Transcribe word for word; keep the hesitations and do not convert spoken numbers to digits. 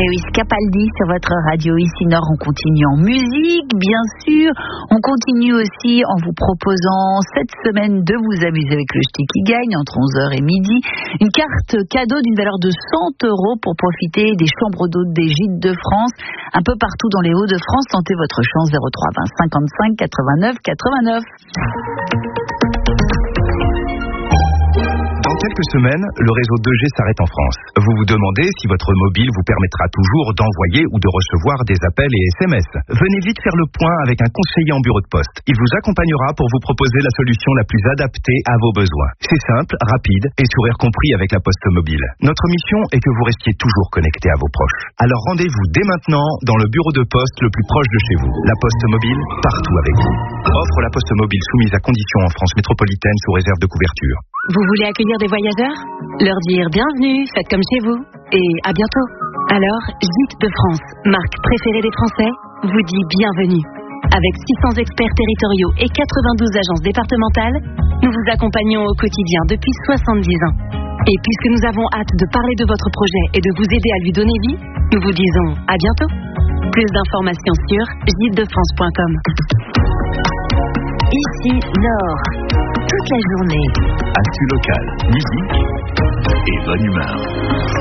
Lewis Capaldi sur votre radio ici Nord. On continue en musique, bien sûr. On continue aussi en vous proposant cette semaine de vous amuser avec le Ch'ti qui gagne entre onze heures et midi. Une carte cadeau d'une valeur de cent euros pour profiter des chambres d'hôtes des Gîtes de France. Un peu partout dans les Hauts-de-France. Tentez votre chance. Zéro trois vingt cinquante-cinq quatre-vingt-neuf quatre-vingt-neuf. Dans quelques semaines, le réseau deux G s'arrête en France. Vous vous demandez si votre mobile vous permettra toujours d'envoyer ou de recevoir des appels et S M S. Venez vite faire le point avec un conseiller en bureau de poste. Il vous accompagnera pour vous proposer la solution la plus adaptée à vos besoins. C'est simple, rapide et sourire compris avec la Poste Mobile. Notre mission est que vous restiez toujours connecté à vos proches. Alors rendez-vous dès maintenant dans le bureau de poste le plus proche de chez vous. La Poste Mobile, partout avec vous. Offre la Poste Mobile soumise à conditions en France métropolitaine sous réserve de couverture. Vous voulez accueillir des voyageurs? Leur dire bienvenue, faites comme chez vous, et à bientôt. Alors, Gîtes de France, marque préférée des Français, vous dit bienvenue. Avec six cents experts territoriaux et quatre-vingt-douze agences départementales, nous vous accompagnons au quotidien depuis soixante-dix ans. Et puisque nous avons hâte de parler de votre projet et de vous aider à lui donner vie, nous vous disons à bientôt. Plus d'informations sur gîtes de france point com. Ici Nord, toute la journée. Actu locale, musique et bonne humeur.